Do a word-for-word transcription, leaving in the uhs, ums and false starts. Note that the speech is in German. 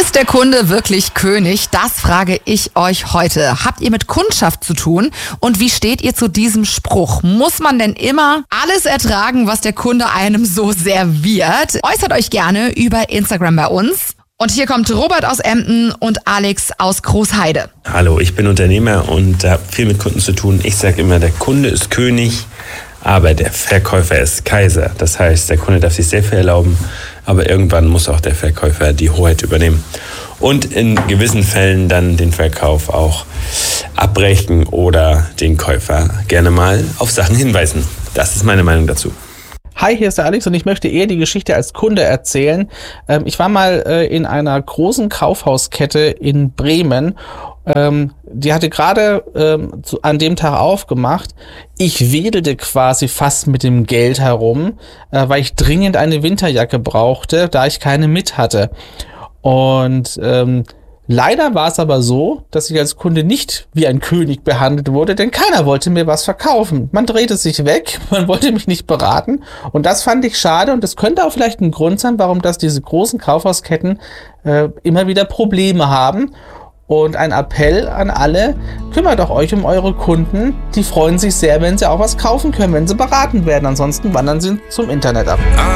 Ist der Kunde wirklich König? Das frage ich euch heute. Habt ihr mit Kundschaft zu tun? Und wie steht ihr zu diesem Spruch? Muss man denn immer alles ertragen, was der Kunde einem so serviert? Äußert euch gerne über Instagram bei uns. Und hier kommt Robert aus Emden und Alex aus Großheide. Hallo, ich bin Unternehmer und habe viel mit Kunden zu tun. Ich sage immer, der Kunde ist König, aber der Verkäufer ist Kaiser. Das heißt, der Kunde darf sich sehr viel erlauben, aber irgendwann muss auch der Verkäufer die Hoheit übernehmen. Und in gewissen Fällen dann den Verkauf auch abbrechen oder den Käufer gerne mal auf Sachen hinweisen. Das ist meine Meinung dazu. Hi, hier ist der Alex und ich möchte eher die Geschichte als Kunde erzählen. Ähm, ich war mal äh, in einer großen Kaufhauskette in Bremen. Ähm, die hatte gerade ähm, zu, an dem Tag aufgemacht. Ich wedelte quasi fast mit dem Geld herum, äh, weil ich dringend eine Winterjacke brauchte, da ich keine mit hatte. Und ähm, leider war es aber so, dass ich als Kunde nicht wie ein König behandelt wurde, denn keiner wollte mir was verkaufen. Man drehte sich weg, man wollte mich nicht beraten und das fand ich schade und das könnte auch vielleicht ein Grund sein, warum das diese großen Kaufhausketten äh, immer wieder Probleme haben. Und ein Appell an alle, kümmert doch euch um eure Kunden, die freuen sich sehr, wenn sie auch was kaufen können, wenn sie beraten werden, ansonsten wandern sie zum Internet ab.